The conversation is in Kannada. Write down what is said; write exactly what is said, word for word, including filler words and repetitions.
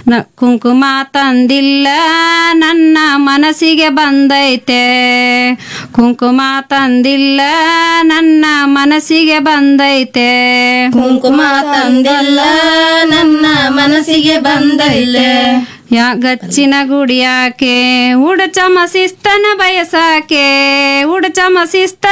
ನ- ಕುಂಕುಮ ತಂದಿಲ್ಲ ನನ್ನ ಮನಸ್ಸಿಗೆ ಬಂದೈತೆ, ಕುಂಕುಮ ತಂದಿಲ್ಲ ನನ್ನ ಮನಸ್ಸಿಗೆ ಬಂದೈತೆ, ಕುಂಕುಮ ತಂದಿಲ್ಲ ನನ್ನ ಮನಸ್ಸಿಗೆ ಬಂದೈತೆ. ಯಾ ಗಚ್ಚಿನ ಗುಡಿಯಾಕೆ ಉಡಚಮ ಶಿಸ್ತನ ಬಯಸಾಕೆ, ಉಡಚಮ ಶಿಸ್ತನ